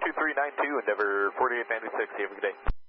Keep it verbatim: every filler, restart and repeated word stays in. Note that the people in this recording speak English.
two three nine two, Endeavor forty-eight ninety-six. You have a good day.